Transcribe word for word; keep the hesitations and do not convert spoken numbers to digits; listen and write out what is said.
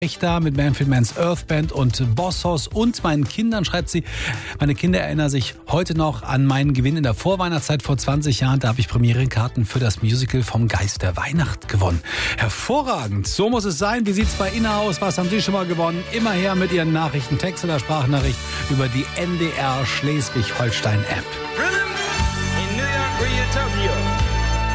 Da mit Manfred Mann's Earth Band und Boss Hoss und meinen Kindern, schreibt sie. Meine Kinder erinnern sich heute noch an meinen Gewinn in der Vorweihnachtszeit vor zwanzig Jahren. Da habe ich Premierenkarten für das Musical vom Geist der Weihnacht gewonnen. Hervorragend, so muss es sein. Wie sieht es bei Ihnen aus? Was haben Sie schon mal gewonnen? Immer her mit Ihren Nachrichten, Text oder Sprachnachricht über die N D R Schleswig-Holstein-App. Rhythm in New York, Rio, Tokyo.